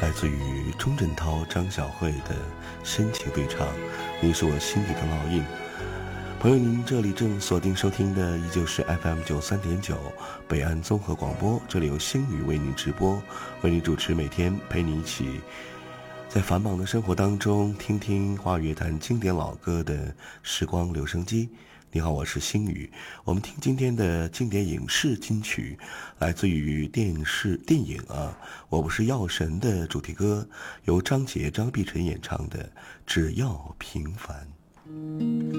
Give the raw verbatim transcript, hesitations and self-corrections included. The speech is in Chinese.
来自于钟镇涛、张小慧的深情对唱，你是我心底的烙印。朋友，您这里正锁定收听的依旧是 F M 九三点九北岸综合广播，这里由星宇为您直播，为您主持，每天陪你一起在繁忙的生活当中听听华语乐坛经典老歌的时光留声机。你好，我是星宇。我们听今天的经典影视金曲，来自于电视电影啊，我不是药神的主题歌，由张杰、张碧晨演唱的《只要平凡》。